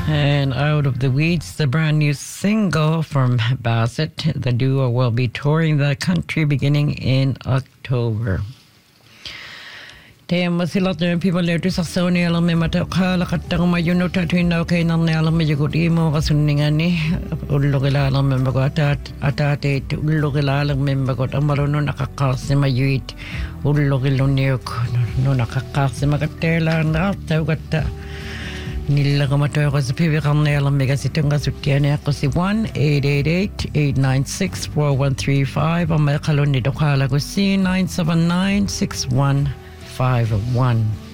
And Out of the Weeds, the brand new single from Bassett. The duo will be touring the country beginning in October. Tema sila tayo people leto sa Sony alam may matakala katang mayuno tatuin na okay nang alam may jugudi mo kasuningan ni ulo kilala may bagot atate ulo kilala may bagot ang maruno nakakasi mayuit ulo kiloniok no nakakasi magatela na tayo kata nila kamatoy ko sa pibi kan na alam may kasi tunga sutyan ako si 1-888-896-4135 ang may kalon nito kala ko si 979-6151.